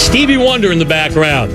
Stevie Wonder in the background.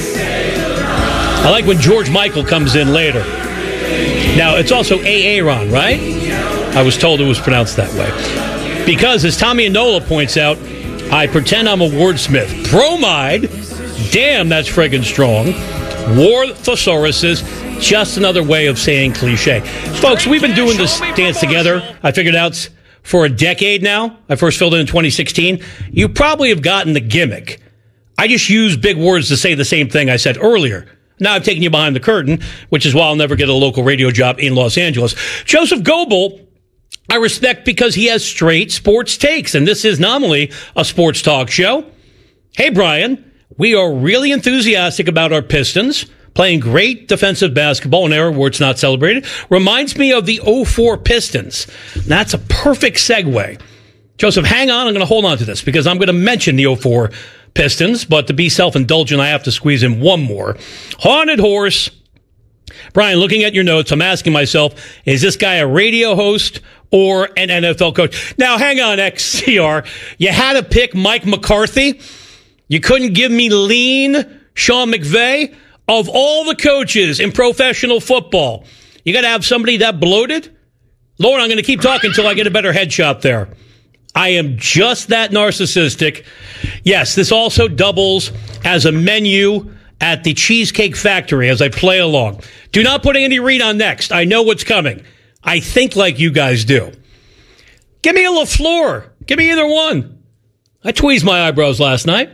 I like when George Michael comes in later. Now, it's also Aaron, right? I was told it was pronounced that way. Because, as Tommy Inola points out, I pretend I'm a wordsmith. Bromide, damn, that's friggin' strong. War thesauruses, just another way of saying cliche. Folks, we've been doing this dance together, I figured out, for a decade now. I first filled in 2016. You probably have gotten the gimmick. I just use big words to say the same thing I said earlier. Now I've taken you behind the curtain, which is why I'll never get a local radio job in Los Angeles. Joseph Goebel, I respect because he has straight sports takes, and this is nominally a sports talk show. Hey, Brian, we are really enthusiastic about our Pistons playing great defensive basketball in an era where it's not celebrated. Reminds me of the 04 Pistons. That's a perfect segue. Joseph, hang on. I'm going to hold on to this because I'm going to mention the 04 Pistons, but to be self-indulgent, I have to squeeze in one more. Haunted Horse. Brian, looking at your notes, I'm asking myself, is this guy a radio host or an NFL coach? Now, hang on, XCR. You had to pick Mike McCarthy. You couldn't give me lean Sean McVay. Of all the coaches in professional football, you got to have somebody that bloated? Lord, I'm going to keep talking until I get a better headshot there. I am just that narcissistic. Yes, this also doubles as a menu at the Cheesecake Factory as I play along. Do not put Andy Reid on next. I know what's coming. I think like you guys do. Give me a LaFleur. Give me either one. I tweezed my eyebrows last night.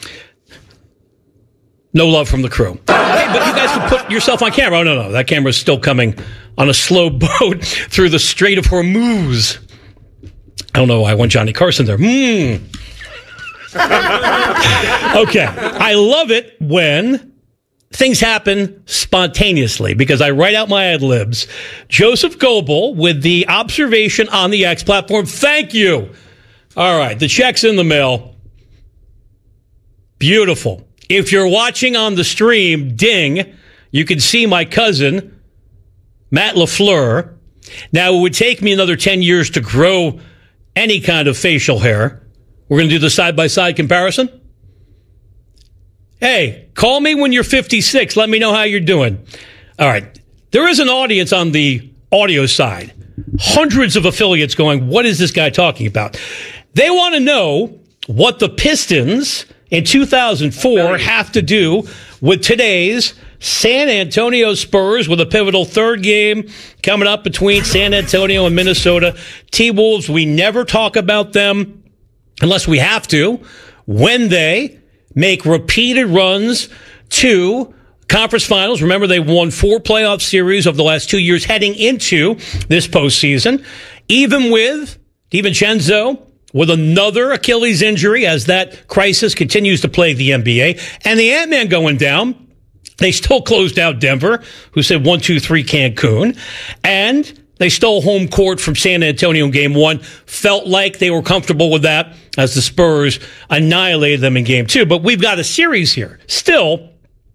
No love from the crew. Hey, but you guys can put yourself on camera. Oh, no. That camera's still coming on a slow boat through the Strait of Hormuz. I don't know why I want Johnny Carson there. Okay. I love it when things happen spontaneously because I write out my ad-libs. Joseph Goebel with the observation on the X platform. Thank you. All right. The check's in the mail. Beautiful. If you're watching on the stream, ding, you can see my cousin, Matt LaFleur. Now, it would take me another 10 years to grow any kind of facial hair. We're going to do the side-by-side comparison. Hey, call me when you're 56. Let me know how you're doing. All right. There is an audience on the audio side. Hundreds of affiliates going, what is this guy talking about? They want to know what the Pistons in 2004 have to do with today's San Antonio Spurs with a pivotal third game coming up between San Antonio and Minnesota. T-Wolves, we never talk about them unless we have to. When they make repeated runs to conference finals. Remember, they won 4 playoff series over the last 2 years heading into this postseason. Even with DiVincenzo with another Achilles injury as that crisis continues to plague the NBA. And the Ant-Man going down, they still closed out Denver, who said 1-2-3 Cancun. And they stole home court from San Antonio in Game 1. Felt like they were comfortable with that as the Spurs annihilated them in Game 2. But we've got a series here. Still,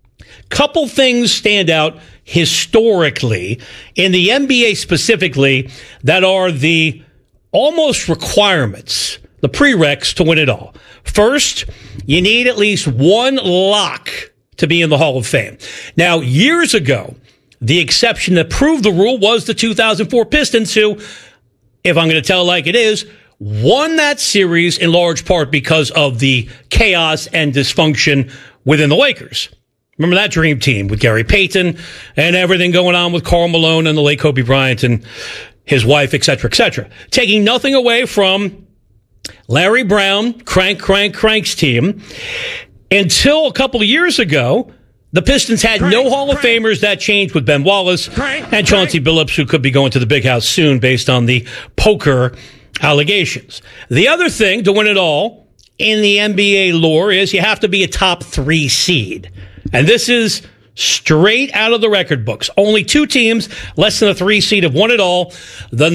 couple things stand out historically in the NBA specifically that are the almost requirements, the prereqs to win it all. First, you need at least one lock to be in the Hall of Fame. Now, years ago, the exception that proved the rule was the 2004 Pistons, who, if I'm going to tell it like it is, won that series in large part because of the chaos and dysfunction within the Lakers. Remember that dream team with Gary Payton and everything going on with Karl Malone and the late Kobe Bryant and his wife, et cetera, et cetera. Taking nothing away from Larry Brown, Crank's team. Until a couple of years ago, the Pistons had no Hall of Famers. That changed with Ben Wallace and Chauncey Billups, who could be going to the big house soon based on the poker allegations. The other thing to win it all in the NBA lore is you have to be a top 3 seed. And this is straight out of the record books. Only 2 teams less than a 3 seed have won it all. The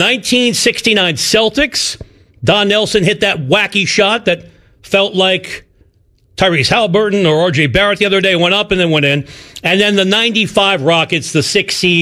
1969 Celtics. Don Nelson hit that wacky shot that felt like Tyrese Halliburton or R.J. Barrett the other day, went up and then went in. And then the 95 Rockets, the 6 seed.